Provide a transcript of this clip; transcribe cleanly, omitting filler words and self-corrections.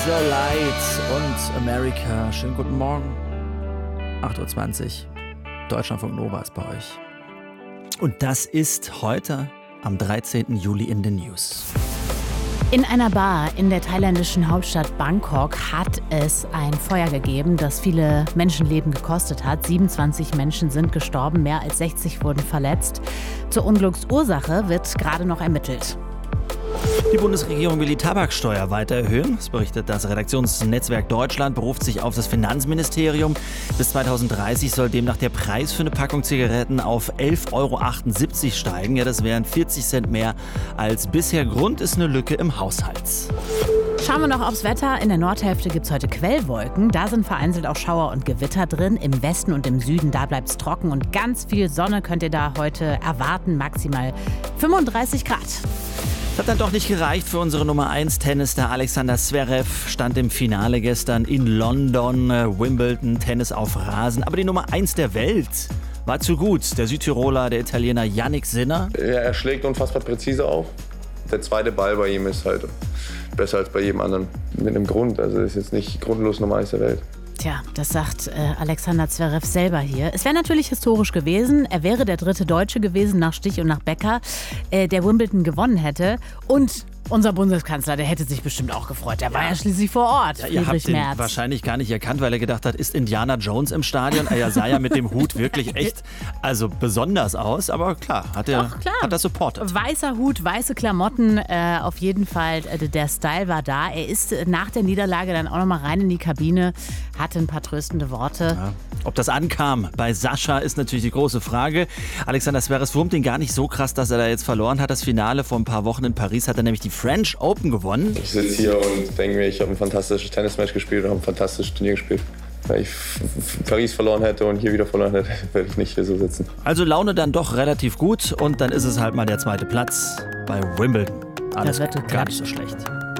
the Light und America. Schönen guten Morgen. 8.20 Uhr. Deutschlandfunk Nova ist bei euch. Und das ist heute am 13. Juli in den News. In einer Bar in der thailändischen Hauptstadt Bangkok hat es ein Feuer gegeben, das viele Menschenleben gekostet hat. 27 Menschen sind gestorben, mehr als 60 wurden verletzt. Zur Unglücksursache wird gerade noch ermittelt. Die Bundesregierung will die Tabaksteuer weiter erhöhen. Das berichtet das Redaktionsnetzwerk Deutschland, beruft sich auf das Finanzministerium. Bis 2030 soll demnach der Preis für eine Packung Zigaretten auf 11,78 € steigen. Ja, das wären 40 Cent mehr als bisher. Grund ist eine Lücke im Haushalt. Schauen wir noch aufs Wetter. In der Nordhälfte gibt es heute Quellwolken. Da sind vereinzelt auch Schauer und Gewitter drin. Im Westen und im Süden, da bleibt es trocken. Und ganz viel Sonne könnt ihr da heute erwarten. Maximal 35 Grad. Es hat dann doch nicht gereicht für unsere Nummer 1 Tennisstar Alexander Zverev. Stand im Finale gestern in London, Wimbledon, Tennis auf Rasen. Aber die Nummer 1 der Welt war zu gut. Der Südtiroler, der Italiener Jannik Sinner. Ja, er schlägt unfassbar präzise auf. Der zweite Ball bei ihm ist halt besser als bei jedem anderen. Mit einem Grund. Also ist jetzt nicht grundlos Nummer 1 der Welt. Tja, das sagt Alexander Zverev selber hier. Es wäre natürlich historisch gewesen. Er wäre der dritte Deutsche gewesen nach Stich und nach Becker, der Wimbledon gewonnen hätte. Und unser Bundeskanzler, der hätte sich bestimmt auch gefreut. Der war ja schließlich vor Ort, ja, ihr habt ihn wahrscheinlich gar nicht erkannt, weil er gedacht hat, ist Indiana Jones im Stadion? Er sah ja mit dem Hut wirklich echt besonders aus. Aber klar, hat er supportet. Weißer Hut, weiße Klamotten, auf jeden Fall, der Style war da. Er ist nach der Niederlage dann auch noch mal rein in die Kabine, hatte ein paar tröstende Worte. Ja. Ob das ankam bei Sascha, ist natürlich die große Frage. Alexander Zverev wurmt ihn gar nicht so krass, dass er da jetzt verloren hat. Das Finale vor ein paar Wochen in Paris hat er nämlich die French Open gewonnen. Ich sitze hier und denke mir, ich habe ein fantastisches Tennismatch gespielt und habe ein fantastisches Turnier gespielt. Wenn ich Paris verloren hätte und hier wieder verloren hätte, würde ich nicht hier so sitzen. Also Laune dann doch relativ gut und dann ist es halt mal der zweite Platz bei Wimbledon. Alles gar nicht so schlecht.